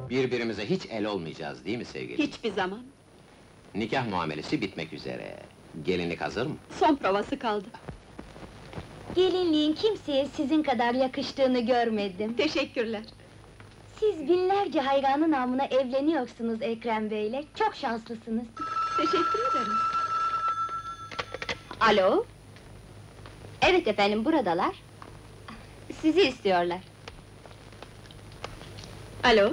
Birbirimize hiç el olmayacağız değil mi sevgilim? Hiçbir zaman. Nikah muamelesi bitmek üzere. Gelinlik hazır mı? Son provası kaldı. Gelinliğin kimseye sizin kadar yakıştığını görmedim. Teşekkürler. Siz binlerce hayranı namına evleniyorsunuz Ekrem Bey'le, çok şanslısınız. Teşekkür ederim. Alo? Evet efendim, buradalar. Sizi istiyorlar. Alo?